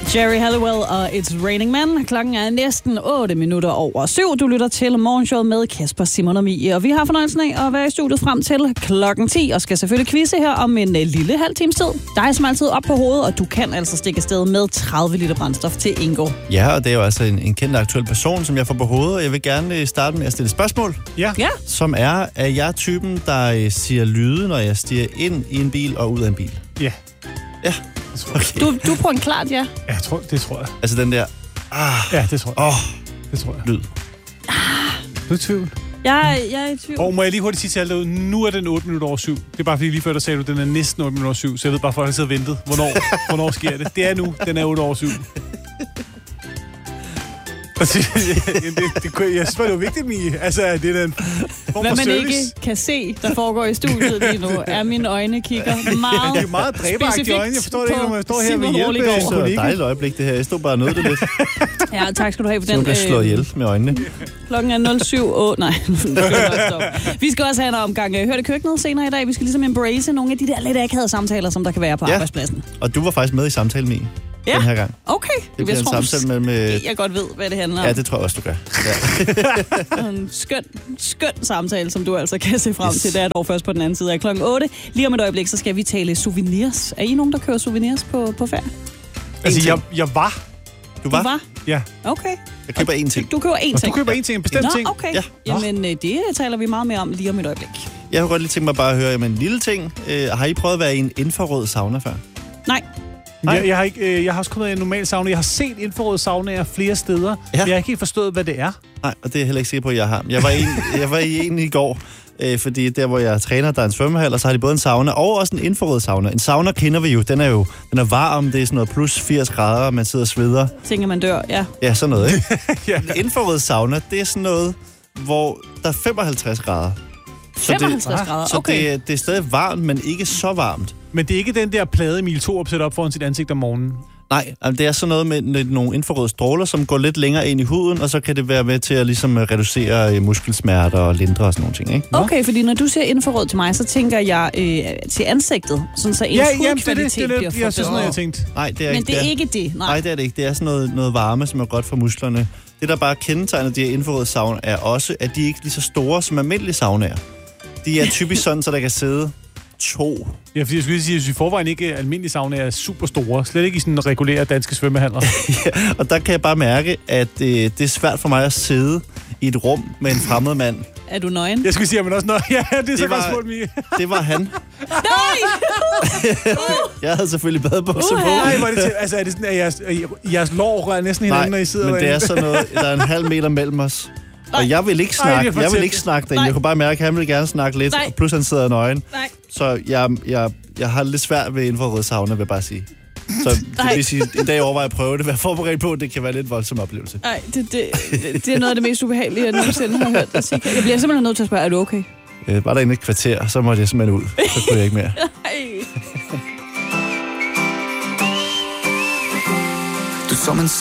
Jerry Halliwell og It's Raining Men. Klokken er næsten 8 minutter over 7. Du lytter til Morgenshowet med Kasper, Simon og Mie. Og vi har fornøjelsen af at være i studiet frem til klokken 10. Og skal selvfølgelig quizze her om en lille halv times tid. Der er som altid op på hovedet, og du kan altså stikke afsted med 30 liter brændstof til Ingo. Ja, og det er jo altså en kendt aktuel person, som jeg får på hovedet. Og jeg vil gerne starte med at stille spørgsmål. Ja. Som er jeg typen, der siger lyde, når jeg stiger ind i en bil og ud af en bil? Ja. Ja. Okay. Du er på en klart ja. Ja, det tror jeg. Altså den der... Ja, det tror jeg. Det tror jeg. Lyd. Du er i tvivl. Jeg er i tvivl. Og må jeg lige hurtigt sige til alle derude, nu er den 8 minutter over 7. Det er bare fordi lige før, der sagde du, den er næsten 8 minutter over 7. Så jeg ved bare, folk har siddet og ventet. Hvornår sker det? Det er nu. Den er 8 over 7. Jeg synes, det var vigtigt, Mie. Altså, det er den form hvad man service. ikke kan se, der foregår i studiet lige nu, er mine øjne kigger meget det er meget dræberagtige øjne. Jeg forstår det ikke, når man står her med hjælp. Det er et dejligt øjeblik, det her. Jeg stod bare og nød det lidt. Ja, tak skal du have for den. Så du kan slå ihjel med øjnene. Klokken er 07.08. Nej, vi skal også have en omgang. Hør det køkkenet senere i dag. Vi skal ligesom embrace nogle af de der lidt akavede samtaler, som der kan være på arbejdspladsen. Og du var faktisk med i samtalen, Mie. Ja, den her gang. Okay. Det bliver en samtale med... Jeg godt ved, hvad det handler om. Ja, det tror jeg også, du gør. Ja. En skøn samtale, som du altså kan se frem til. Det er dog først på den anden side af klokken 8. Lige om et øjeblik, så skal vi tale souvenirs. Er I nogen, der kører souvenirs på ferie? Altså, jeg var. Du var? Ja. Okay. Jeg køber én ting. Du køber én ting? Du køber én ting, en bestemt ting? Okay. Ja. Jamen, det taler vi meget mere om lige om et øjeblik. Jeg kunne godt lige tænke mig bare at høre, jamen en lille ting. Har I prøvet at være i en infrarød sauna før? Nej. Jeg har også kommet i en normal sauna. Jeg har set infrarøde saunaer flere steder, men jeg har ikke helt forstået, hvad det er. Nej, og det er jeg heller ikke sikker på, at jeg har. Jeg var i en i går, fordi der, hvor jeg træner, der er en svømmehal, og så har de både en sauna og også en infrarød sauna. En sauna kender vi jo. Den er varm, det er sådan noget plus 80 grader, og man sidder og sveder. Tænker man dør, ja. Ja, sådan noget, ikke? Ja. En infrarød sauna, det er sådan noget, hvor der er 55 grader. 55 grader, okay. Så det er stadig varmt, men ikke så varmt. Men det er ikke den der plade, Emil Thorup sætter op foran sit ansigt om morgenen? Nej, det er sådan noget med nogle infrarøde stråler, som går lidt længere ind i huden, og så kan det være med til at ligesom reducere muskelsmerter og lindre og sådan nogle ting, ikke? Okay, fordi når du siger infrarød til mig, så tænker jeg til ansigtet, sådan så ens hudkvalitet bliver forbedret. Jeg synes, jeg tænkt. Nej, det er men ikke det er ikke det. Nej, det er det ikke. Det er sådan noget varme, som er godt for musklerne. Det, der bare kendetegner de her infrarøde sauna, er også, at de ikke er lige så store som almindelige saunaer. De er typisk sådan, så der kan sidde 2. Ja, fordi jeg skulle sige, at i forvejen ikke almindelige saunaer er super store. Slet ikke i sådan regulære danske svømmehaller. Ja, og der kan jeg bare mærke, at det er svært for mig at sidde i et rum med en fremmed mand. Er du nøgen? Jeg skulle sige, men også nøgen. Ja, det er så godt spurgt, Mie. Det var han. Nej! Jeg havde selvfølgelig badebukser på. Nej, var det til, altså er det sådan, at jeres lår rører næsten hinanden, når I sidder men det er sådan noget, der er en halv meter mellem os. Og jeg vil ikke snakke den. Jeg kunne bare mærke, at han vil gerne snakke lidt, og plus han sidder nøgen. Nej. Så jeg har lidt svært ved infrarød sauna, vil jeg bare sige. Så det vil sige, en dag overvejer at prøve det. Vær forberedt på, at det kan være lidt voldsom oplevelse. Nej, det er noget af det mest ubehagelige, jeg nogensinde har hørt dig sige. Jeg bliver simpelthen nødt til at spørge, er du okay? Var der et kvarter, så måtte jeg simpelthen ud. Så kunne jeg ikke mere. Nej.